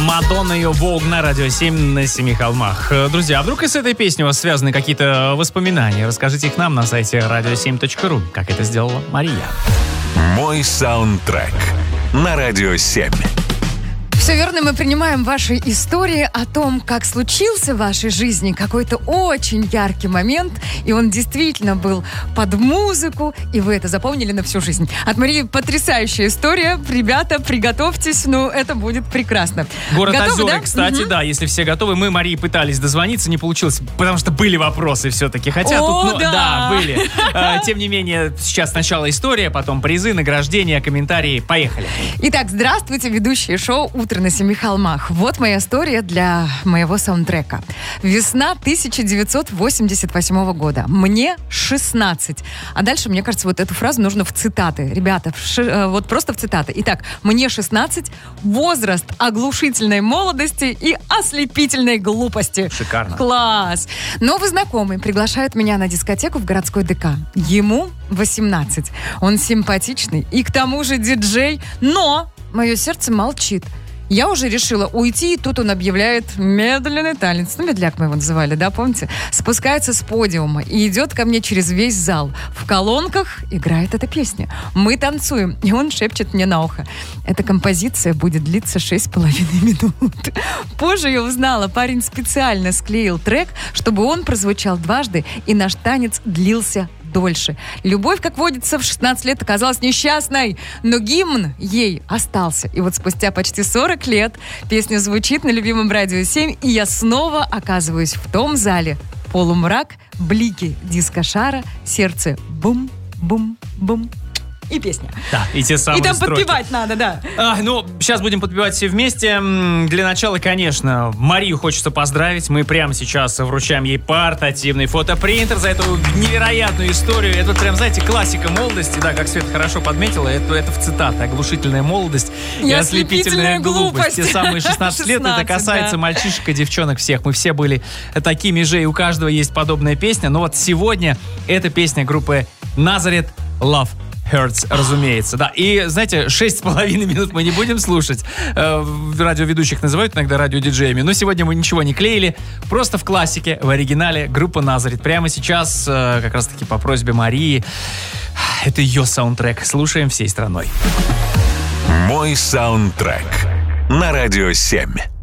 Мадонна и ее Vogue на Радио 7 на Семи холмах. Друзья, а вдруг и с этой песней у вас связаны какие-то воспоминания? Расскажите их нам на сайте radio7.ru, как это сделала Мария. Мой саундтрек на Радио 7. Все верно, мы принимаем ваши истории о том, как случился в вашей жизни какой-то очень яркий момент, и он действительно был под музыку, и вы это запомнили на всю жизнь. От Марии потрясающая история. Ребята, приготовьтесь, это будет прекрасно. Город Готовы, Озера, да? кстати, да, если все готовы. Мы Марии пытались дозвониться, не получилось, потому что были вопросы все-таки. Хотя да, были. Тем не менее, сейчас сначала история, потом призы, награждения, комментарии. Поехали. Итак, здравствуйте, ведущие шоу «Утро на Семи холмах». Вот моя история для моего саундтрека. Весна 1988 года. Мне 16. А дальше, мне кажется, вот эту фразу нужно в цитаты. Ребята, вот просто в цитаты. Итак, мне 16, возраст оглушительной молодости и ослепительной глупости. Шикарно. Класс. Новый знакомый приглашает меня на дискотеку в городской ДК. Ему 18. Он симпатичный и к тому же диджей, но мое сердце молчит. Я уже решила уйти, и тут он объявляет медленный танец. Медляк мы его называли, да, помните? Спускается с подиума и идет ко мне через весь зал. В колонках играет эта песня. Мы танцуем, и он шепчет мне на ухо. Эта композиция будет длиться 6,5 минут. Позже я узнала, парень специально склеил трек, чтобы он прозвучал дважды, и наш танец длился дольше. Любовь, как водится, в 16 лет оказалась несчастной, но гимн ей остался. И вот спустя почти 40 лет песня звучит на любимом Радио 7, и я снова оказываюсь в том зале. Полумрак, блики дискошара, сердце бум-бум-бум. И песня. Да, и те самые И там строки. подпевать надо, да. Сейчас будем подпевать все вместе. Для начала, конечно, Марию хочется поздравить. Мы прямо сейчас вручаем ей портативный фотопринтер за эту невероятную историю. Это прям, знаете, классика молодости. Да, как Света хорошо подметила, это в цитате. Оглушительная молодость и ослепительная глупость. Те самые 16 лет. Это касается мальчишек и девчонок всех. Мы все были такими же, и у каждого есть подобная песня. Но вот сегодня эта песня группы Nazareth Love Hurts, разумеется, да. И, знаете, 6,5 минут мы не будем слушать. Радиоведущих называют иногда радиодиджеями, но сегодня мы ничего не клеили. Просто в классике, в оригинале группа Nazareth. Прямо сейчас, как раз-таки по просьбе Марии, это ее саундтрек. Слушаем всей страной. Мой саундтрек на Радио 7.